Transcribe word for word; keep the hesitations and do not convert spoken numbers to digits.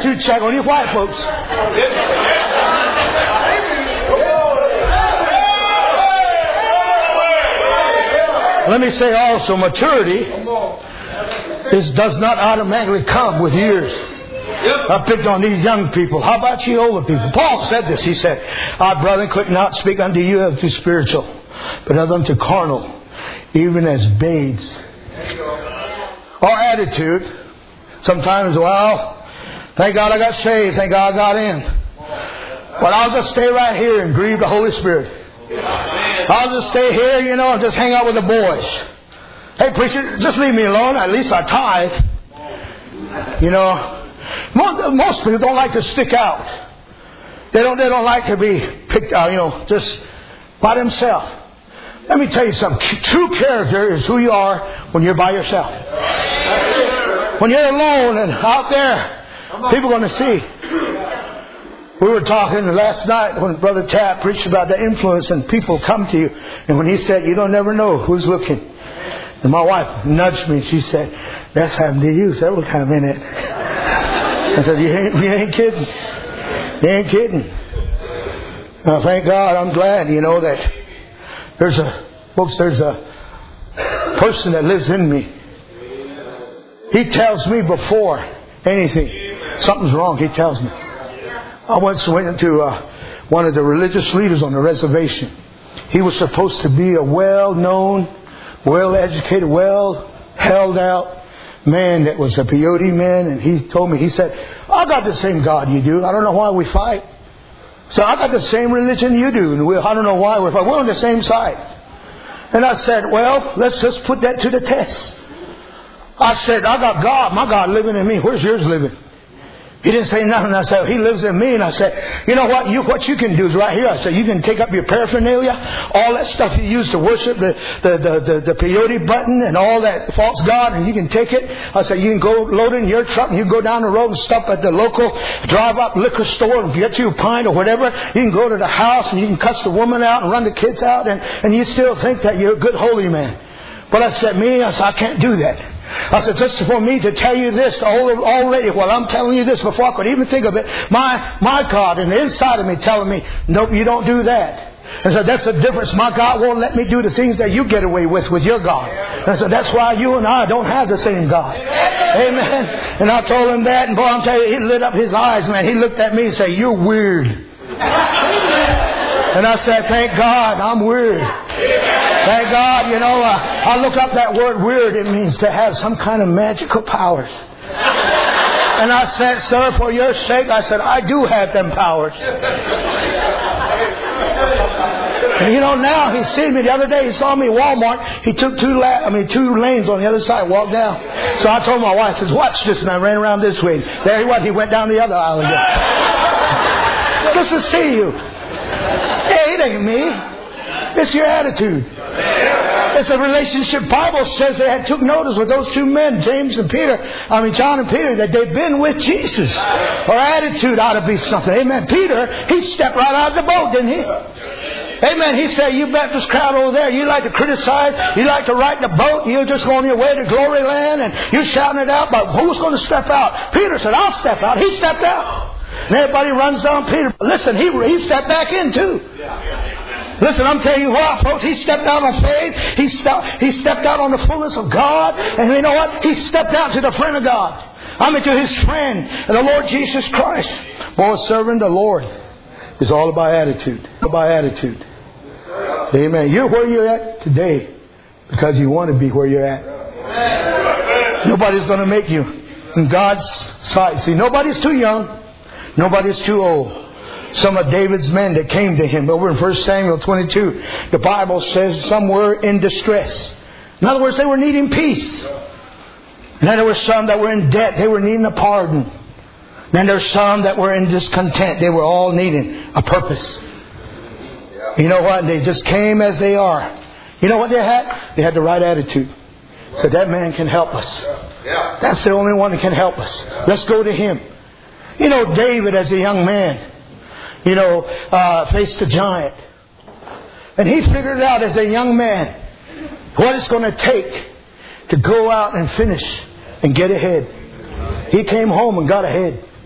attitude check on you white folks. Let me say also, maturity is, does not automatically come with years. I picked on these young people. How about you older people? Paul said this. He said, "I, brethren, could not speak unto you as to spiritual, but as unto carnal, even as babes." Our attitude sometimes, well, thank God I got saved. Thank God I got in. But I'll just stay right here and grieve the Holy Spirit. I'll just stay here, you know, and just hang out with the boys. Hey, preacher, just leave me alone. At least I tithe. You know, most, most people don't like to stick out. They don't. They don't like to be picked out. You know, just by themselves. Let me tell you something. True character is who you are when you're by yourself. When you're alone and out there, people are going to see. We were talking last night when Brother Tapp preached about the influence and people come to you. And when he said, you don't never know who's looking. And my wife nudged me. She said, that's happened to you several times, ain't it? I said, you ain't, you ain't kidding. You ain't kidding. Now, thank God, I'm glad, you know, that there's a, folks, there's a person that lives in me. He tells me before anything, something's wrong, he tells me. I once went to uh, one of the religious leaders on the reservation. He was supposed to be a well-known, well-educated, well-held-out man that was a peyote man. And he told me, he said, I got the same God you do. I don't know why we fight. So I got the same religion you do. And we, I don't know why we're fighting. We're on the same side. And I said, well, let's just put that to the test. I said, I got God. My God living in me. Where's yours living? He didn't say nothing. I said, he lives in me. And I said, you know what? You, what you can do is right here. I said, you can take up your paraphernalia, all that stuff you use to worship, the, the, the, the, the peyote button and all that false god, and you can take it. I said, you can go load it in your truck and you can go down the road and stop at the local drive-up liquor store and get you a pint or whatever. You can go to the house and you can cuss the woman out and run the kids out, and, and you still think that you're a good holy man. But I said, me, I said, I can't do that. I said, just for me to tell you this already, while I'm telling you this before I could even think of it, my my God in the inside of me telling me, nope, you don't do that. I said, that's the difference. My God won't let me do the things that you get away with with your God. And I said, that's why you and I don't have the same God. Amen. And I told him that, and boy, I'm telling you, he lit up his eyes, man. He looked at me and said, you're weird. And I said, thank God, I'm weird. Thank God, you know, uh, I look up that word weird. It means to have some kind of magical powers. And I said, sir, for your sake, I said, I do have them powers. And you know, now he sees me. The other day he saw me at Walmart. He took two la- I mean, two lanes on the other side and walked down. So I told my wife, I says, watch this. And I ran around this way. There he was. He went down the other aisle again. Good to see you. Hey, it ain't me. It's your attitude. It's a relationship. Bible says they had took notice with those two men, James and Peter, I mean John and Peter, that they'd been with Jesus. Our attitude ought to be something. Amen. Peter, he stepped right out of the boat, didn't he? Amen. He said, you Baptist crowd over there, you like to criticize, you like to ride the boat, you're just on your way to glory land, and you're shouting it out, but who's going to step out? Peter said, I'll step out. He stepped out. And everybody runs down Peter. Listen, he, he stepped back in too. Listen, I'm telling you what, folks, he stepped out on faith. He, st- he stepped out on the fullness of God. And you know what? He stepped out to the friend of God. I mean, to his friend, the Lord Jesus Christ. Boy, serving the Lord is all about attitude. About attitude. Amen. You're where you're at today because you want to be where you're at. Nobody's going to make you in God's sight. See, nobody's too young. Nobody's too old. Some of David's men that came to him over in First Samuel twenty-two, the Bible says some were in distress. In other words, they were needing peace. And then there were some that were in debt. They were needing a pardon. Then there were some that were in discontent. They were all needing a purpose. You know what? They just came as they are. You know what they had? They had the right attitude. So that man can help us. That's the only one that can help us. Let's go to him. You know, David as a young man, you know, uh, faced a giant. And he figured it out as a young man what it's going to take to go out and finish and get ahead. He came home and got ahead.